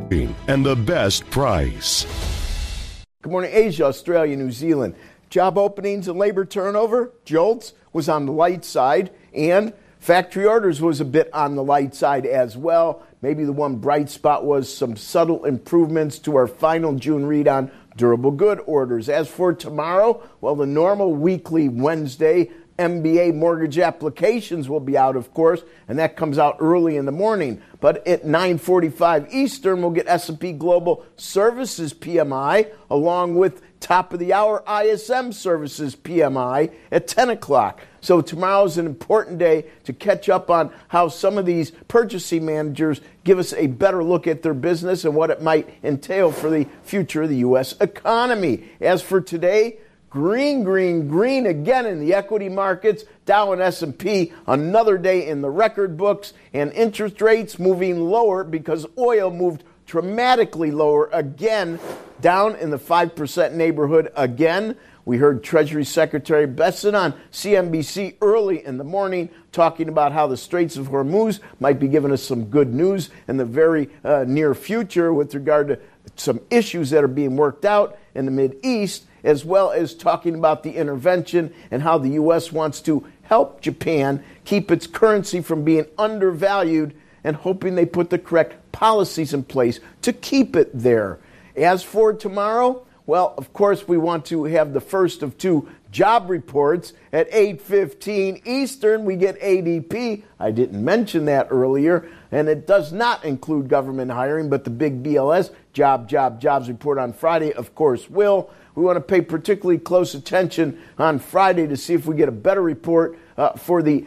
and the best price. Good morning, Asia, Australia, New Zealand. Job openings and labor turnover, JOLTS, was on the light side, and factory orders was a bit on the light side as well. Maybe the one bright spot was some subtle improvements to our final June read on durable good orders. As for tomorrow, well, the normal weekly Wednesday MBA mortgage applications will be out, of course, and that comes out early in the morning. But at 9:45 Eastern, we'll get S&P Global Services PMI along with top of the hour ISM Services PMI at 10 o'clock. So tomorrow is an important day to catch up on how some of these purchasing managers give us a better look at their business and what it might entail for the future of the U.S. economy. As for today, green again in the equity markets. Dow and S&P, another day in the record books, and interest rates moving lower because oil moved dramatically lower again, down in the 5% neighborhood again. We heard Treasury Secretary Bessent on CNBC early in the morning talking about how the Straits of Hormuz might be giving us some good news in the very near future with regard to some issues that are being worked out in the Mideast, as well as talking about the intervention and how the U.S. wants to help Japan keep its currency from being undervalued and hoping they put the correct policies in place to keep it there. As for tomorrow, well, of course, we want to have the first of two job reports at 8:15 Eastern. We get ADP. I didn't mention that earlier, and it does not include government hiring, but the big BLS jobs report on Friday, of course, will. We want to pay particularly close attention on Friday to see if we get a better report for the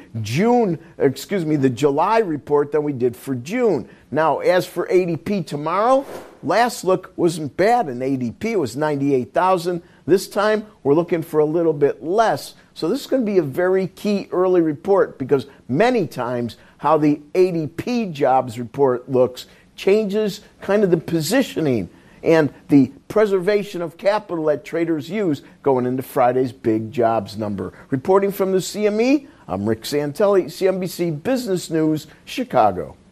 July report than we did for June. Now, as for ADP tomorrow, last look wasn't bad in ADP. It was 98,000. This time, we're looking for a little bit less. So this is going to be a very key early report because many times how the ADP jobs report looks changes kind of the positioning and the preservation of capital that traders use going into Friday's big jobs number. Reporting from the CME, I'm Rick Santelli, CNBC Business News, Chicago.